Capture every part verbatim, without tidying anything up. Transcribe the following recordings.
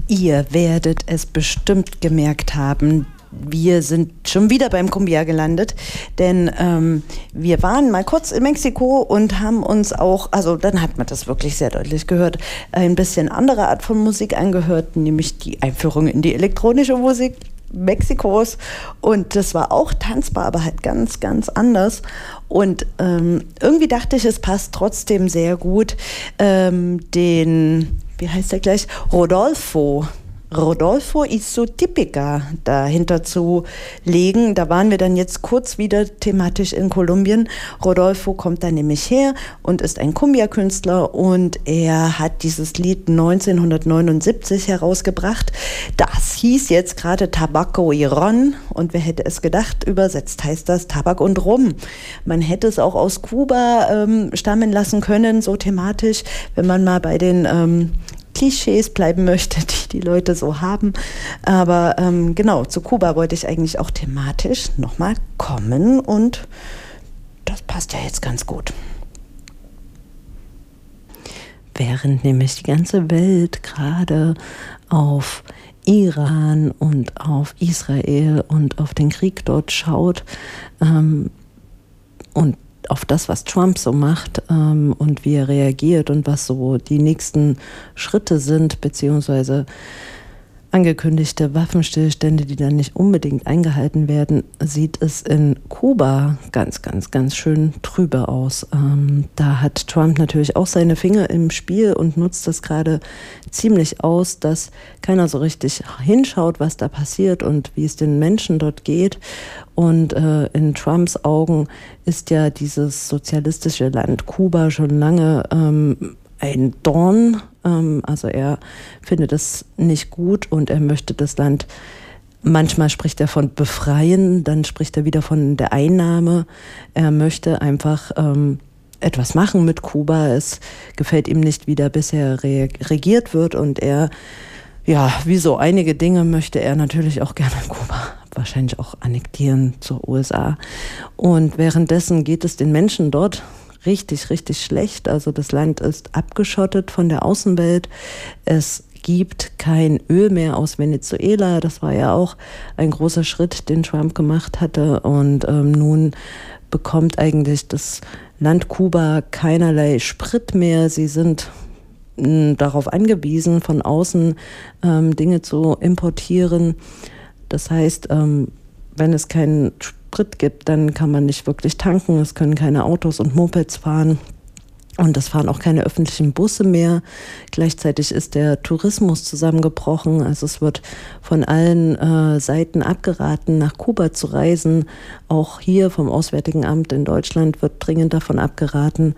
Ihr werdet es bestimmt gemerkt haben, wir sind schon wieder beim Cumbia gelandet, denn ähm, wir waren mal kurz in Mexiko und haben uns auch, also dann hat man das wirklich sehr deutlich gehört, ein bisschen andere Art von Musik angehört, nämlich die Einführung in die elektronische Musik Mexikos, und das war auch tanzbar, aber halt ganz, ganz anders. Und ähm, irgendwie dachte ich, es passt trotzdem sehr gut, ähm, den, wie heißt der gleich, Rodolfo, Rodolfo y su Típica dahinter zu legen. Da waren wir dann jetzt kurz wieder thematisch in Kolumbien. Rodolfo kommt da nämlich her und ist ein Cumbia-Künstler, und er hat dieses Lied neunzehnhundertneunundsiebzig herausgebracht. Das hieß jetzt gerade Tabaco y Ron, und wer hätte es gedacht, übersetzt heißt das Tabak und Rum. Man hätte es auch aus Kuba ähm, stammen lassen können, so thematisch, wenn man mal bei den ähm, Klischees bleiben möchte, die die Leute so haben. Aber ähm, genau, zu Kuba wollte ich eigentlich auch thematisch nochmal kommen, und das passt ja jetzt ganz gut. Während nämlich die ganze Welt gerade auf Iran und auf Israel und auf den Krieg dort schaut ähm, und auf das, was Trump so macht ähm, und wie er reagiert und was so die nächsten Schritte sind, beziehungsweise angekündigte Waffenstillstände, die dann nicht unbedingt eingehalten werden, sieht es in Kuba ganz, ganz, ganz schön trübe aus. Ähm, da hat Trump natürlich auch seine Finger im Spiel und nutzt das gerade ziemlich aus, dass keiner so richtig hinschaut, was da passiert und wie es den Menschen dort geht. Und äh, in Trumps Augen ist ja dieses sozialistische Land Kuba schon lange ähm, ein Dorn. Ähm, also er findet es nicht gut und er möchte das Land, manchmal spricht er von befreien, dann spricht er wieder von der Einnahme. Er möchte einfach ähm, etwas machen mit Kuba. Es gefällt ihm nicht, wie da bisher re- regiert wird, und er, ja, wie so einige Dinge möchte er natürlich auch gerne Kuba wahrscheinlich auch annektieren zur U S A. Und währenddessen geht es den Menschen dort richtig, richtig schlecht. Also das Land ist abgeschottet von der Außenwelt. Es gibt kein Öl mehr aus Venezuela. Das war ja auch ein großer Schritt, den Trump gemacht hatte. Und ähm, nun bekommt eigentlich das Land Kuba keinerlei Sprit mehr. Sie sind mh, darauf angewiesen, von außen ähm, Dinge zu importieren. Das heißt, ähm, wenn es keinen Sprit gibt, dann kann man nicht wirklich tanken. Es können keine Autos und Mopeds fahren. Und es fahren auch keine öffentlichen Busse mehr. Gleichzeitig ist der Tourismus zusammengebrochen. Also es wird von allen äh, Seiten abgeraten, nach Kuba zu reisen. Auch hier vom Auswärtigen Amt in Deutschland wird dringend davon abgeraten.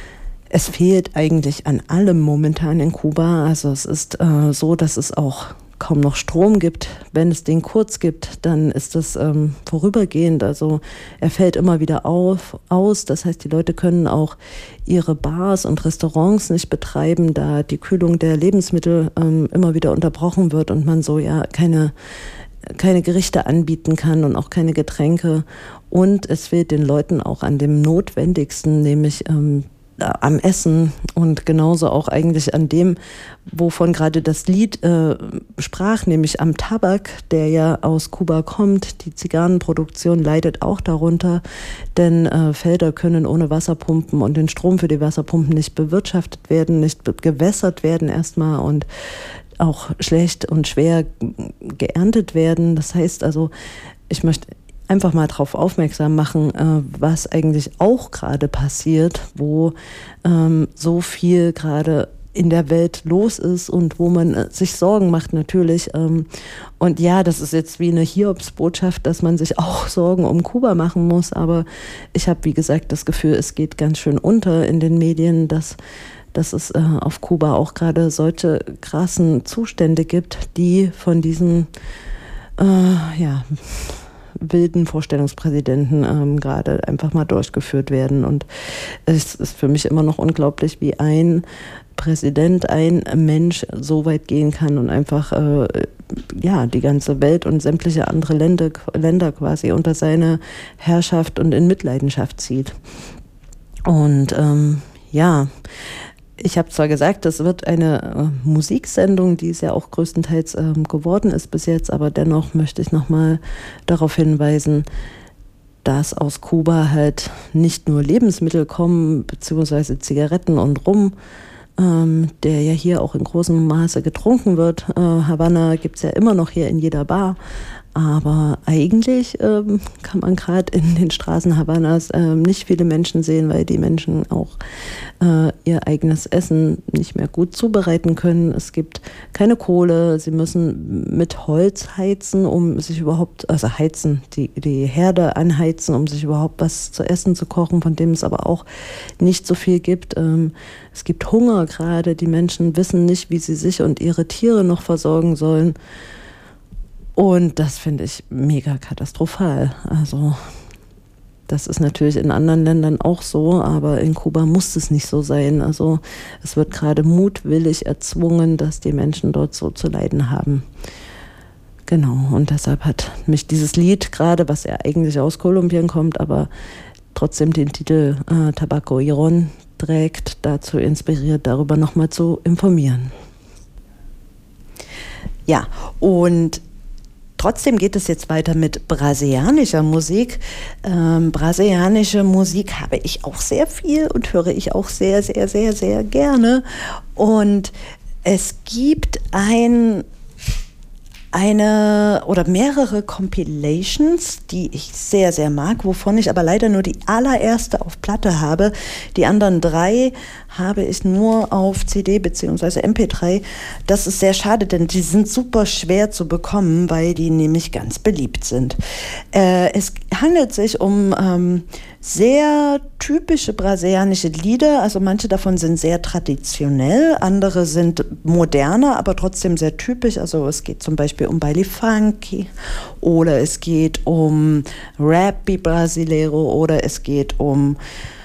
Es fehlt eigentlich an allem momentan in Kuba. Also es ist äh, so, dass es auch kaum noch Strom gibt. Wenn es den kurz gibt, dann ist das ähm, vorübergehend. Also er fällt immer wieder auf, aus. Das heißt, die Leute können auch ihre Bars und Restaurants nicht betreiben, da die Kühlung der Lebensmittel ähm, immer wieder unterbrochen wird und man so ja keine, keine Gerichte anbieten kann und auch keine Getränke. Und es fehlt den Leuten auch an dem Notwendigsten, nämlich ähm, am Essen und genauso auch eigentlich an dem, wovon gerade das Lied äh, sprach, nämlich am Tabak, der ja aus Kuba kommt. Die Zigarrenproduktion leidet auch darunter, denn äh, Felder können ohne Wasserpumpen und den Strom für die Wasserpumpen nicht bewirtschaftet werden, nicht be- gewässert werden erstmal und auch schlecht und schwer geerntet werden. Das heißt also, ich möchte einfach mal darauf aufmerksam machen, äh, was eigentlich auch gerade passiert, wo ähm, so viel gerade in der Welt los ist und wo man äh, sich Sorgen macht natürlich. Ähm, und ja, das ist jetzt wie eine Hiobsbotschaft, dass man sich auch Sorgen um Kuba machen muss. Aber ich habe, wie gesagt, das Gefühl, es geht ganz schön unter in den Medien, dass, dass es äh, auf Kuba auch gerade solche krassen Zustände gibt, die von diesen, äh, ja... wilden Vorstellungspräsidenten ähm, gerade einfach mal durchgeführt werden. Und es ist für mich immer noch unglaublich, wie ein Präsident, ein Mensch so weit gehen kann und einfach äh, ja, die ganze Welt und sämtliche andere Länder, Länder quasi unter seine Herrschaft und in Mitleidenschaft zieht. Und ähm, ja, Ich habe zwar gesagt, es wird eine äh, Musiksendung, die es ja auch größtenteils ähm, geworden ist bis jetzt, aber dennoch möchte ich nochmal darauf hinweisen, dass aus Kuba halt nicht nur Lebensmittel kommen, beziehungsweise Zigaretten und Rum, ähm, der ja hier auch in großem Maße getrunken wird. Äh, Havanna gibt es ja immer noch hier in jeder Bar. Aber eigentlich ähm, kann man gerade in den Straßen Havannas ähm, nicht viele Menschen sehen, weil die Menschen auch äh, ihr eigenes Essen nicht mehr gut zubereiten können. Es gibt keine Kohle, sie müssen mit Holz heizen, um sich überhaupt, also heizen, die, die Herde anheizen, um sich überhaupt was zu essen zu kochen, von dem es aber auch nicht so viel gibt. Ähm, es gibt Hunger gerade, die Menschen wissen nicht, wie sie sich und ihre Tiere noch versorgen sollen. Und das finde ich mega katastrophal. Also das ist natürlich in anderen Ländern auch so, aber in Kuba muss es nicht so sein. Also es wird gerade mutwillig erzwungen, dass die Menschen dort so zu leiden haben. Genau, und deshalb hat mich dieses Lied gerade, was ja eigentlich aus Kolumbien kommt, aber trotzdem den Titel äh, Tabaco Iron trägt, dazu inspiriert, darüber nochmal zu informieren. Ja, und trotzdem geht es jetzt weiter mit brasilianischer Musik. Ähm, brasilianische Musik habe ich auch sehr viel und höre ich auch sehr, sehr, sehr, sehr gerne. Und es gibt ein, eine oder mehrere Compilations, die ich sehr, sehr mag, wovon ich aber leider nur die allererste auf Platte habe. Die anderen drei habe ich nur auf C D bzw. M P drei. Das ist sehr schade, denn die sind super schwer zu bekommen, weil die nämlich ganz beliebt sind. Äh, es handelt sich um ähm, sehr typische brasilianische Lieder, also manche davon sind sehr traditionell, andere sind moderner, aber trotzdem sehr typisch. Also es geht zum Beispiel um Baile Funk oder es geht um Rap Brasileiro oder es geht um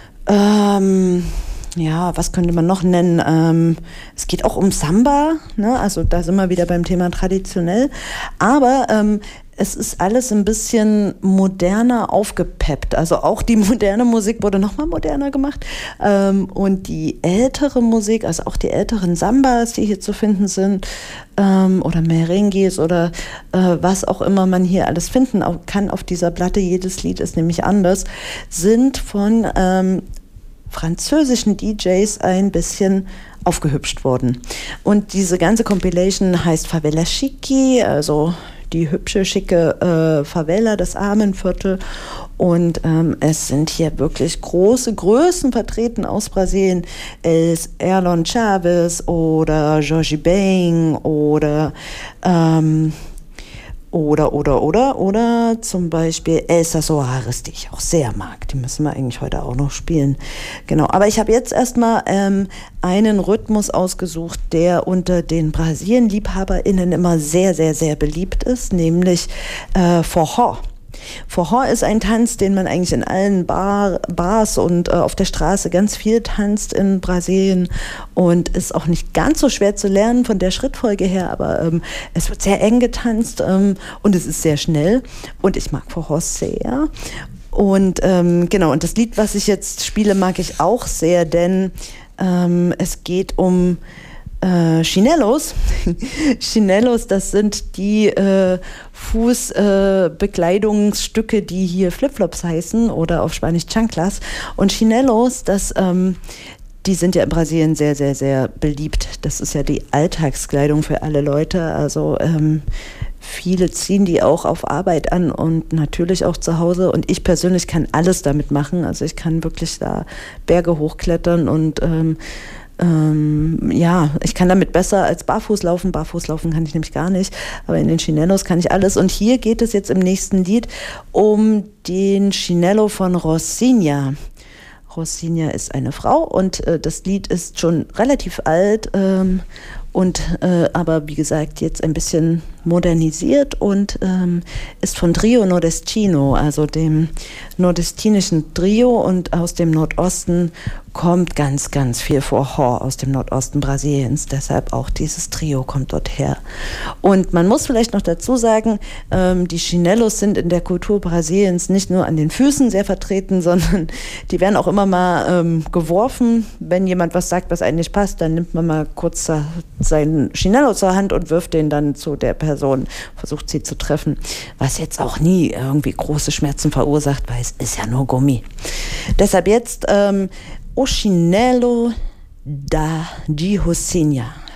ähm, ja, was könnte man noch nennen? Ähm, es geht auch um Samba, ne? Also da sind wir wieder beim Thema traditionell. Aber ähm, es ist alles ein bisschen moderner aufgepeppt. Also auch die moderne Musik wurde nochmal moderner gemacht. Ähm, und die ältere Musik, also auch die älteren Sambas, die hier zu finden sind, ähm, oder Merengues oder äh, was auch immer man hier alles finden kann auf dieser Platte, jedes Lied ist nämlich anders, sind von ähm, französischen D Js ein bisschen aufgehübscht worden. Und diese ganze Compilation heißt Favela Chique, also die hübsche, schicke äh, Favela, das Armenviertel. Und ähm, es sind hier wirklich große Größen vertreten aus Brasilien. Es Erlon Chaves oder Jorge Ben oder ähm, Oder, oder, oder, oder zum Beispiel Elsa Soares, die ich auch sehr mag. Die müssen wir eigentlich heute auch noch spielen. Genau, aber ich habe jetzt erstmal ähm, einen Rhythmus ausgesucht, der unter den Brasilien-LiebhaberInnen immer sehr, sehr, sehr beliebt ist, nämlich äh, Forró. Forró ist ein Tanz, den man eigentlich in allen Bar, Bars und äh, auf der Straße ganz viel tanzt in Brasilien und ist auch nicht ganz so schwer zu lernen von der Schrittfolge her, aber ähm, es wird sehr eng getanzt ähm, und es ist sehr schnell und ich mag Forró sehr. Und ähm, genau, und das Lied, was ich jetzt spiele, mag ich auch sehr, denn ähm, es geht um Äh, Chinelos. Chinelos, das sind die äh, Fußbekleidungsstücke, äh, die hier Flipflops heißen oder auf Spanisch Chanclas. Und Chinelos, das, ähm, die sind ja in Brasilien sehr, sehr, sehr beliebt. Das ist ja die Alltagskleidung für alle Leute. Also ähm, viele ziehen die auch auf Arbeit an und natürlich auch zu Hause. Und ich persönlich kann alles damit machen. Also ich kann wirklich da Berge hochklettern und ähm, Ähm, ja, ich kann damit besser als barfuß laufen. Barfuß laufen kann ich nämlich gar nicht, aber in den Chinelos kann ich alles. Und hier geht es jetzt im nächsten Lied um den Chinelo von Rosinha. Rosinha ist eine Frau und äh, das Lied ist schon relativ alt ähm, und äh, aber wie gesagt jetzt ein bisschen modernisiert und ähm, ist von Trio Nordestino, also dem nordestinischen Trio und aus dem Nordosten kommt ganz, ganz viel vor, Hor aus dem Nordosten Brasiliens. Deshalb auch dieses Trio kommt dort her. Und man muss vielleicht noch dazu sagen, ähm, die Chinelos sind in der Kultur Brasiliens nicht nur an den Füßen sehr vertreten, sondern die werden auch immer mal ähm, geworfen. Wenn jemand was sagt, was einem nicht passt, dann nimmt man mal kurz seinen Chinello zur Hand und wirft den dann zu der Person, versucht sie zu treffen, was jetzt auch nie irgendwie große Schmerzen verursacht, weil es ist ja nur Gummi. Deshalb jetzt ähm, O Chinelo da de Rocinha.